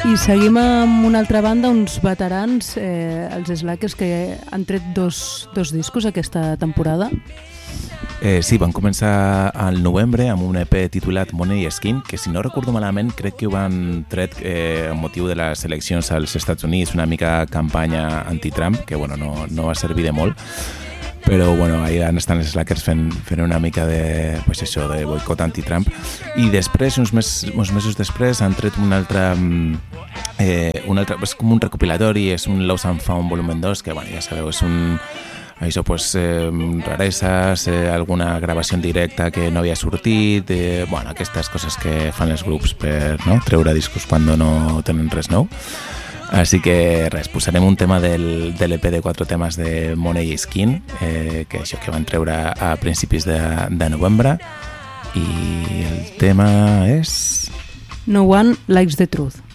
I seguim amb una altra banda, uns veterans, els Slackers, que han tret dos discos aquesta temporada. Sí, van començar al novembre amb un EP titulat Money Skin, que si no recordo malament crec que ho van tret amb motiu de les eleccions als Estats Units, una mica campanya anti-Trump, que bueno, no va servir de molt, però bueno, ahí estan els Slackers fent una mica de, pues això, de boicot anti-Trump. I després, uns mesos després, han tret un altre, és com un recopilatori, és un Lost and Found volumen 2, que bueno, ja sabeu, és això, pues, rareses, alguna gravació en directe que no havia sortit, bueno, aquestes coses que fan els grups per treure discos quan no tenen res nou. Així que res, posarem un tema del EP de 4 temes de Money Skin, que això que van treure a principis de novembre, i el tema és... No One Likes the Truth.